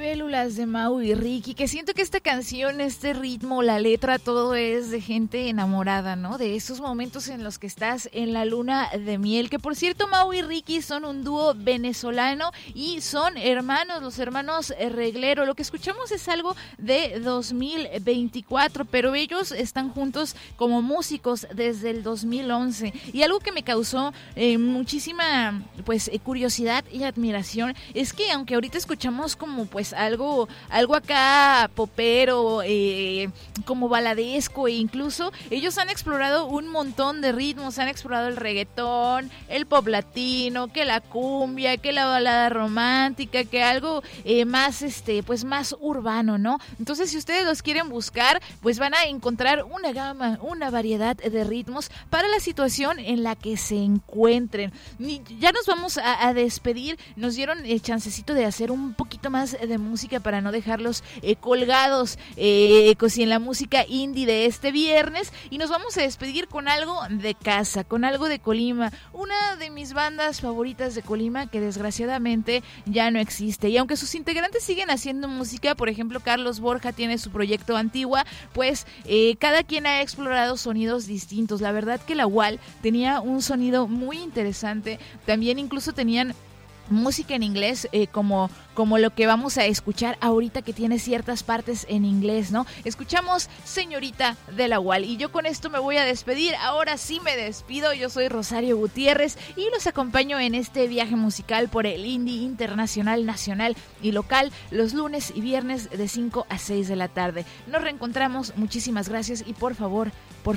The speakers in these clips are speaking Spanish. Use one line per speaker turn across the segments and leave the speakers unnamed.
Libélulas de Mau y Ricky, que siento que esta canción, este ritmo, la letra, todo es de gente enamorada, ¿no? De esos momentos en los que estás en la luna de miel, que por cierto Mau y Ricky son un dúo venezolano y son hermanos, los hermanos Reglero. Lo que escuchamos es algo de 2024, pero ellos están juntos como músicos desde el 2011, y algo que me causó muchísima pues curiosidad y admiración es que aunque ahorita escuchamos como pues algo acá popero, como baladesco, e incluso ellos han explorado un montón de ritmos, han explorado el reggaetón, el pop latino, que la cumbia, que la balada romántica, que algo más pues más urbano, ¿no? Entonces si ustedes los quieren buscar, pues van a encontrar una gama, una variedad de ritmos para la situación en la que se encuentren. Ya nos vamos a despedir, nos dieron el chancecito de hacer un poquito más de música para no dejarlos colgados en la música indie de este viernes, y nos vamos a despedir con algo de casa, con algo de Colima, una de mis bandas favoritas de Colima que desgraciadamente ya no existe, y aunque sus integrantes siguen haciendo música, por ejemplo Carlos Borja tiene su proyecto Antigua, pues cada quien ha explorado sonidos distintos. La verdad que la UAL tenía un sonido muy interesante, también incluso tenían música en inglés, como lo que vamos a escuchar ahorita, que tiene ciertas partes en inglés, ¿no? Escuchamos Señorita de la UAL, y yo con esto me voy a despedir. Ahora sí me despido. Yo soy Rosario Gutiérrez y los acompaño en este viaje musical por el indie internacional, nacional y local, los lunes y viernes de 5 a 6 de la tarde. Nos reencontramos, muchísimas gracias, y por favor,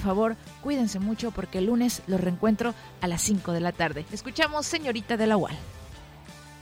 cuídense mucho, porque el lunes los reencuentro a las 5 de la tarde. Escuchamos Señorita de la UAL.